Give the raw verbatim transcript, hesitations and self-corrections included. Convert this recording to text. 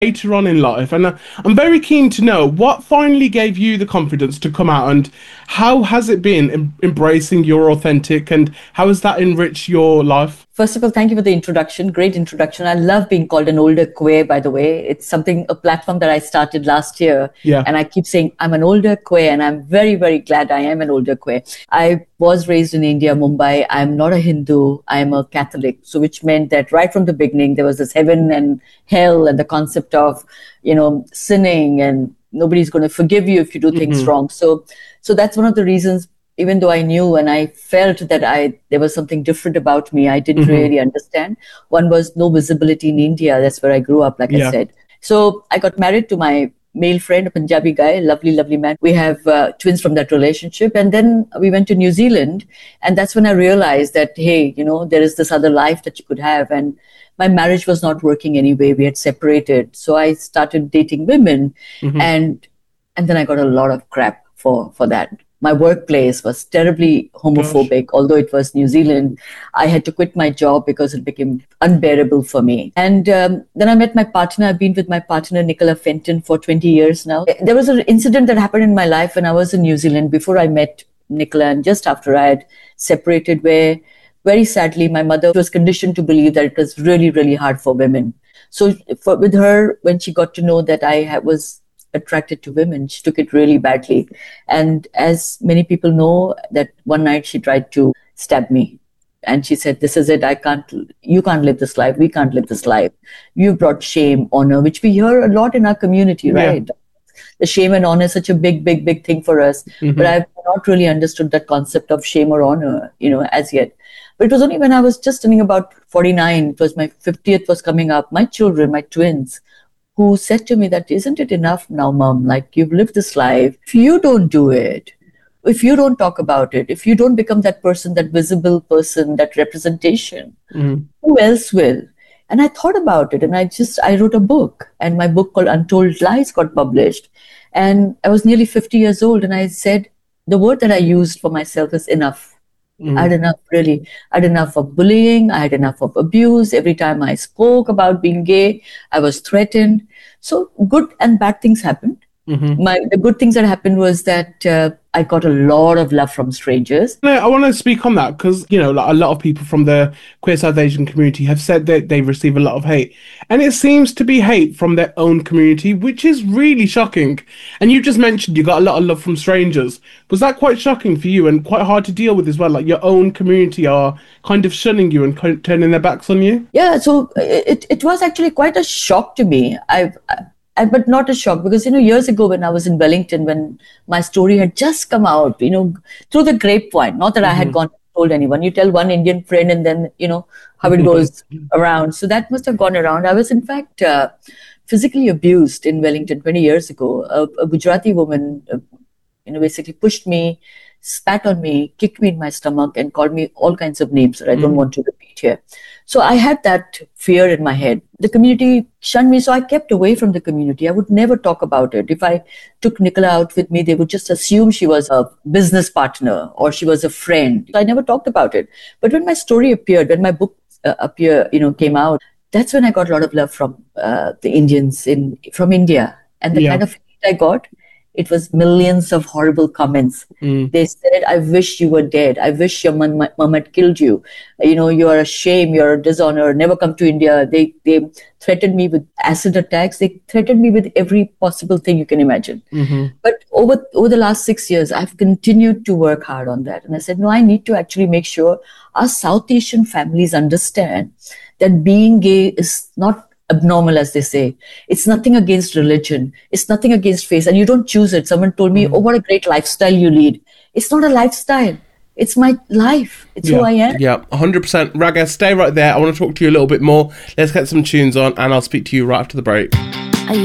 later on in life. And uh, I'm very keen to know what finally gave you the confidence to come out, and how has it been em- embracing your authentic, and how has that enriched your life? First of all, thank you for the introduction. Great introduction. I love being called an older queer, by the way. It's something, a platform that I started last year. Yeah. And I keep saying I'm an older queer, and I'm very, very glad I am an older queer. I was raised in India, Mumbai. I'm not a Hindu. I'm a Catholic. So which meant that right from the beginning, there was this heaven and hell and the concept of, you know, sinning, and nobody's going to forgive you if you do things mm-hmm. wrong. So, so that's one of the reasons. Even though I knew and I felt that I there was something different about me, I didn't mm-hmm. really understand. One was no visibility in India. That's where I grew up, like yeah. I said. So I got married to my male friend, a Punjabi guy, lovely, lovely man. We have uh, twins from that relationship. And then we went to New Zealand. And that's when I realized that, hey, you know, there is this other life that you could have. And my marriage was not working anyway. We had separated. So I started dating women. Mm-hmm. And and then I got a lot of crap for, for that. My workplace was terribly homophobic. Gosh. Although it was New Zealand, I had to quit my job because it became unbearable for me. And um, then I met my partner. I've been with my partner, Nicola Fenton, for twenty years now. There was an incident that happened in my life when I was in New Zealand before I met Nicola, and just after I had separated, where very sadly, my mother was conditioned to believe that it was really, really hard for women. So for, with her, when she got to know that I was attracted to women, she took it really badly. And as many people know, that one night she tried to stab me. And she said, this is it. I can't, you can't live this life. We can't live this life. You brought shame, honor, which we hear a lot in our community, right? Yeah. The shame and honor is such a big, big, big thing for us. Mm-hmm. But I've not really understood that concept of shame or honor, you know, as yet. But it was only when I was just turning about forty-nine, it was my fiftieth was coming up, my children, my twins, who said to me that, isn't it enough now, Mom? Like, you've lived this life. If you don't do it, if you don't talk about it, if you don't become that person, that visible person, that representation, mm-hmm. who else will? And I thought about it, and I just, I wrote a book, and my book called Untold Lies got published. And I was nearly fifty years old, and I said, the word that I used for myself is enough. Mm. I had enough, really. I had enough of bullying. I had enough of abuse. Every time I spoke about being gay, I was threatened. So good and bad things happened. Mm-hmm. My the good things that happened was that uh, I got a lot of love from strangers. I want to speak on that because, you know, like a lot of people from the queer South Asian community have said that they receive a lot of hate. And it seems to be hate from their own community, which is really shocking. And you just mentioned you got a lot of love from strangers. Was that quite shocking for you and quite hard to deal with as well? Like your own community are kind of shunning you and kind of turning their backs on you? Yeah, so it, it was actually quite a shock to me. I've... I, But not a shock because, you know, years ago when I was in Wellington, when my story had just come out, you know, through the grapevine, not that mm-hmm. I had gone and told anyone. You tell one Indian friend and then, you know, how it goes around. So that must have gone around. I was, in fact, uh, physically abused in Wellington twenty years ago. A, a Gujarati woman, uh, you know, basically pushed me, spat on me, kicked me in my stomach and called me all kinds of names that I don't mm-hmm. want to repeat here. So I had that fear in my head. The community shunned me, so I kept away from the community. I would never talk about it. If I took Nicola out with me, they would just assume she was a business partner or she was a friend. I never talked about it. But when my story appeared, when my book uh, appear, you know, came out, that's when I got a lot of love from uh, the Indians in from India. And the yeah. kind of hate I got, it was millions of horrible comments. Mm. They said, I wish you were dead. I wish your mom, mom had killed you. You know, you are a shame, you're a dishonor, never come to India. They they threatened me with acid attacks. They threatened me with every possible thing you can imagine. Mm-hmm. But over, over the last six years, I've continued to work hard on that. And I said, no, I need to actually make sure our South Asian families understand that being gay is not abnormal, as they say. It's nothing against religion. It's nothing against faith. And you don't choose it. Someone told me, mm. oh, what a great lifestyle you lead. It's not a lifestyle. It's my life. It's yeah. who I am. Yeah, one hundred percent. Raga, stay right there. I want to talk to you a little bit more. Let's get some tunes on and I'll speak to you right after the break.